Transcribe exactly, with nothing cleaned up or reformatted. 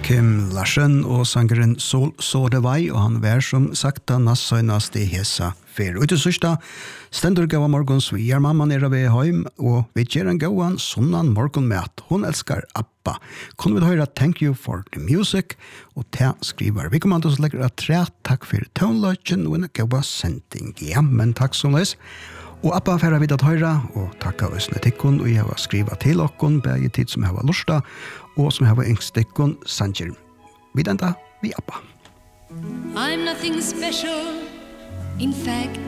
Kim Larsen og sangeren Sol Sodevai, og han vær som sagt da nassøynast i hesa fer. Og til sørsta, stendur gava morgons vi er mamma nere ved heim, og vi gjer en gauan sunnan morgonmat. Hun elskar Abba. Kunne vi høyra Thank You for the Music, og ta skriver. Vi kommer til å legge at tre takk for tøvnløgjen og en gava sending. Ja, men takk som leis. Og Abba færa vidt at høyra, og takka oss netikkun, og jeg har skriva til okkun, begge tid som jeg har lusta, og som jeg har engstikkun sanger. Vi denta, vi Abba. I'm nothing special, in fact